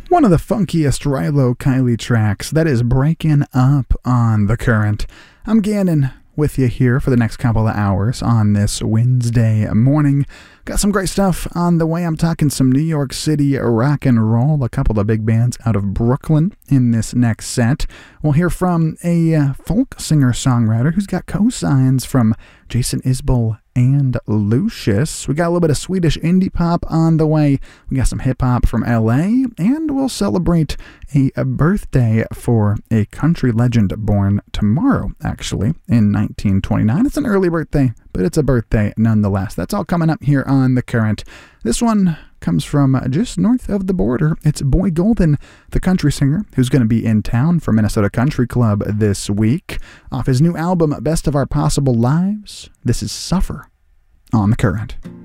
One of the funkiest Rilo Kiley tracks that is breaking up on The Current. I'm Gannon with you here for the next couple of hours on this Wednesday morning. Got some great stuff on the way. I'm talking some New York City rock and roll, a couple of big bands out of Brooklyn in this next set. We'll hear from a folk singer-songwriter who's got co-signs from Jason Isbell and Lucius. We got a little bit of Swedish indie pop on the way. We got some hip hop from LA, and we'll celebrate a birthday for a country legend born tomorrow, actually, in 1929. It's an early birthday, but it's a birthday nonetheless. That's all coming up here on The Current. This one comes from just north of the border. It's Boy Golden, the country singer, who's going to be in town for Minnesota Country Club this week. Off his new album, Best of Our Possible Lives, this is Suffer on The Current.